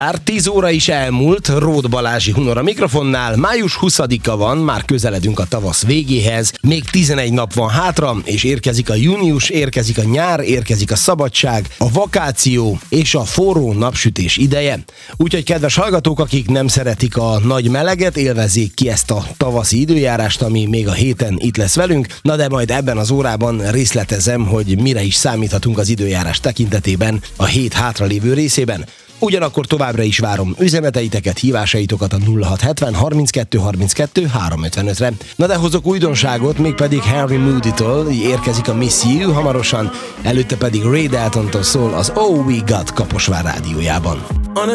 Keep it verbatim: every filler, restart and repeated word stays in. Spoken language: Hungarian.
Már tíz óra is elmúlt, Róth Balázsi Hunor a mikrofonnál, május huszadika van, már közeledünk a tavasz végéhez, még tizenegy nap van hátra, és érkezik a június, érkezik a nyár, érkezik a szabadság, a vakáció és a forró napsütés ideje. Úgyhogy kedves hallgatók, akik nem szeretik a nagy meleget, élvezzék ki ezt a tavaszi időjárást, ami még a héten itt lesz velünk, na de majd ebben az órában részletezem, hogy mire is számíthatunk az időjárás tekintetében a hét hátralévő részében. Ugyanakkor továbbra is várom üzeneteiteket, hívásaitokat a nulla hat hetven harminckettő harminckettő háromszázötvenötre. Na de hozok újdonságot, mégpedig Henry Moody-tól érkezik a Miss You hamarosan, előtte pedig Ray Daltontól szól az Oh We Got Kaposvár rádiójában.